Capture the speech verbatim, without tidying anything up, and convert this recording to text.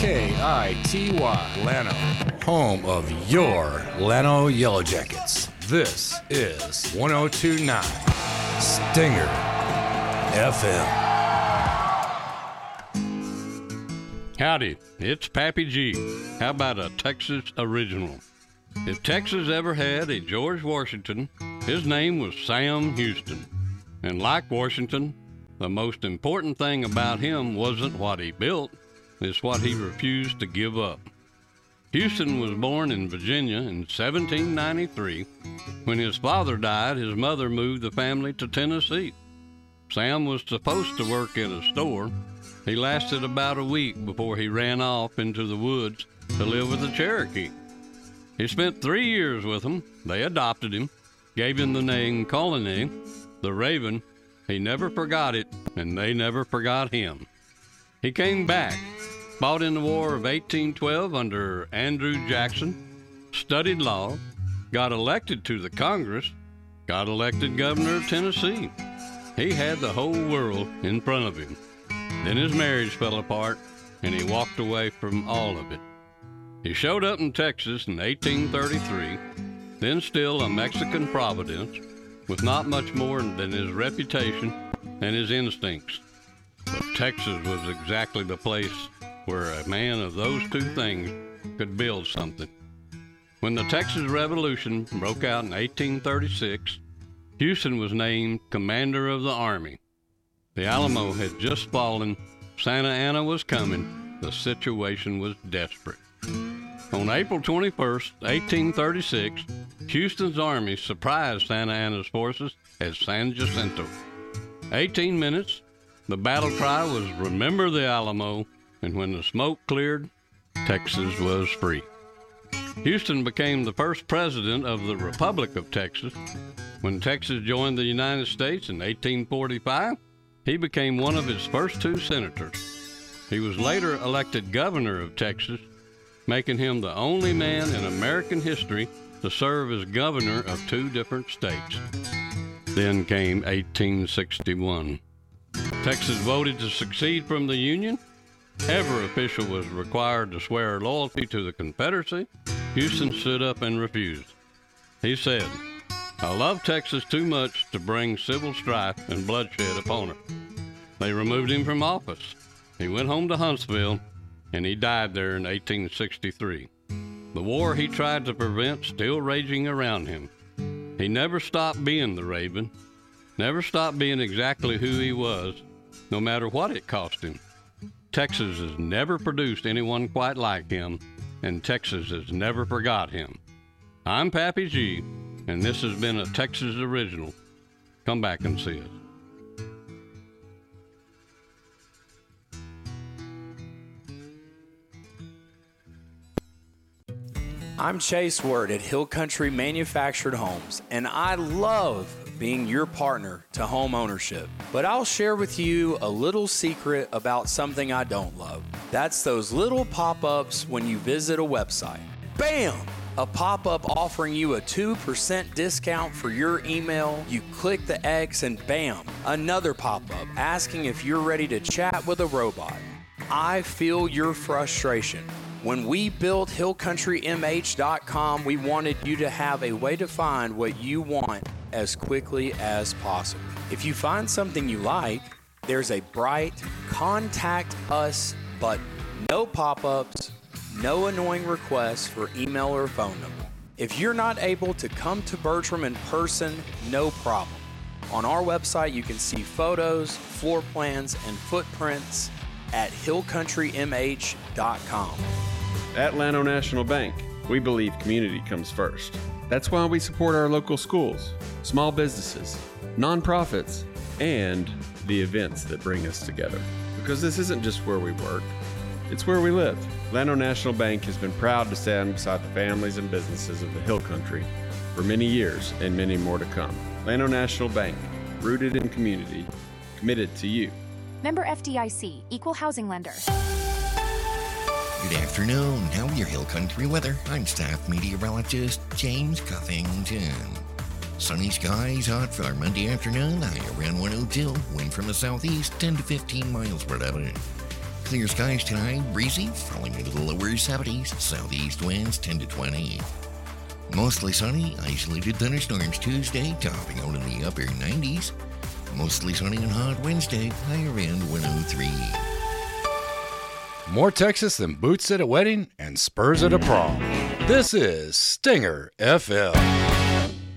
K I T Y, Llano, home of your Llano Yellow Jackets. This is one oh two point nine Stinger F M. Howdy, it's Pappy G. How about a Texas original? If Texas ever had a George Washington, his name was Sam Houston. And like Washington, the most important thing about him wasn't what he built, it's what he refused to give up. Houston was born in Virginia in seventeen ninety-three. When his father died, his mother moved the family to Tennessee. Sam was supposed to work in a store. He lasted about a week before he ran off into the woods to live with the Cherokee. He spent three years with them. They adopted him, gave him the name Colony, the Raven. He never forgot it, and they never forgot him. He came back, fought in the War of eighteen twelve under Andrew Jackson, studied law, got elected to the Congress, got elected governor of Tennessee. He had the whole world in front of him. Then his marriage fell apart, and he walked away from all of it. He showed up in Texas in eighteen thirty-three, then still a Mexican Providence, with not much more than his reputation and his instincts. But Texas was exactly the place where a man of those two things could build something. When the Texas Revolution broke out in eighteen thirty-six, Houston was named Commander of the Army. The Alamo had just fallen, Santa Anna was coming, the situation was desperate. On April twenty-first, eighteen thirty-six, Houston's army surprised Santa Anna's forces at San Jacinto. eighteen minutes, the battle cry was "Remember the Alamo," and when the smoke cleared, Texas was free. Houston became the first president of the Republic of Texas. When Texas joined the United States in eighteen forty-five, he became one of its first two senators. He was later elected governor of Texas, making him the only man in American history to serve as governor of two different states. Then came eighteen sixty-one. Texas voted to secede from the Union. Every official was required to swear loyalty to the Confederacy. Houston stood up and refused. He said, "I love Texas too much to bring civil strife and bloodshed upon her." They removed him from office. He went home to Huntsville, and he died there in eighteen sixty-three. The war he tried to prevent still raging around him. He never stopped being the Raven, never stopped being exactly who he was, no matter what it cost him. Texas has never produced anyone quite like him, and Texas has never forgot him. I'm Pappy G, and this has been a Texas original. Come back and see us. I'm Chase Word at Hill Country Manufactured Homes, and I love being your partner to home ownership. But I'll share with you a little secret about something I don't love. That's those little pop-ups when you visit a website. Bam! A pop-up offering you a two percent discount for your email. You click the X and bam, another pop-up asking if you're ready to chat with a robot. I feel your frustration. When we built hill country m h dot com, we wanted you to have a way to find what you want as quickly as possible. If you find something you like, there's a bright Contact Us button. No pop-ups, no annoying requests for email or phone number. If you're not able to come to Bertram in person, no problem. On our website, you can see photos, floor plans, and footprints at hill country m h dot com. At Llano National Bank, we believe community comes first. That's why we support our local schools, small businesses, nonprofits, and the events that bring us together. Because this isn't just where we work, it's where we live. Llano National Bank has been proud to stand beside the families and businesses of the Hill Country for many years and many more to come. Llano National Bank, rooted in community, committed to you. Member F D I C, Equal Housing Lender. Good afternoon. How are your Hill Country weather? I'm staff meteorologist James Cuffington. Sunny skies, hot for our Monday afternoon, high around one oh two. Wind from the southeast, ten to fifteen miles per hour. clear skies tonight, breezy, falling into the lower seventies, southeast winds ten to twenty. Mostly sunny, isolated thunderstorms Tuesday, topping out in the upper nineties. Mostly sunny and hot Wednesday, higher end one oh three. More Texas than boots at a wedding and spurs at a prom. This is Stinger F M.